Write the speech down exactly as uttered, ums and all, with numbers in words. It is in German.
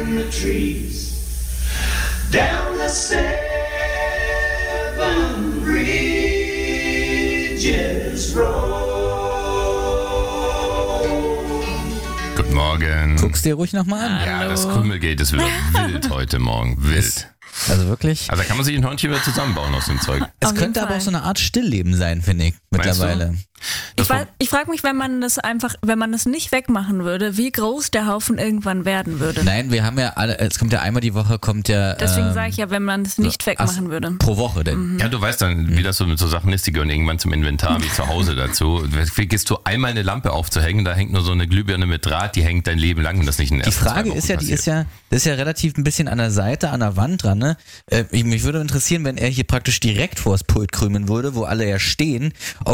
in the trees, down the seven bridges road. Guten Morgen. Guck's dir ruhig nochmal an. Ja, Hallo. das Krümelgate ist wieder wild heute Morgen. Wild. Also wirklich. Also da kann man sich ein Hörnchen wieder zusammenbauen aus dem Zeug. Es Auf jeden könnte aber Fall. auch so eine Art Stillleben sein, finde ich, Meinst du? mittlerweile. Ich, weiß- ich frage mich, wenn man das einfach, wenn man das nicht wegmachen würde, wie groß der Haufen irgendwann werden würde. Nein, wir haben ja alle, es kommt ja einmal die Woche, kommt ja. Deswegen ähm, sage ich ja, wenn man es nicht wegmachen ach, würde. Pro Woche denn. Ja, du weißt dann, wie das so mit so Sachen ist, die gehören irgendwann zum Inventar, wie zu Hause dazu. Vergisst du einmal eine Lampe aufzuhängen, da hängt nur so eine Glühbirne mit Draht, die hängt dein Leben lang und das nicht in den Die ersten zwei Frage Wochen ist ja, die passiert. ist ja, das ist ja relativ ein bisschen an der Seite, an der Wand dran, ne? Äh, ich- mich würde interessieren, wenn er hier praktisch direkt vors Pult krümeln würde, wo alle ja stehen,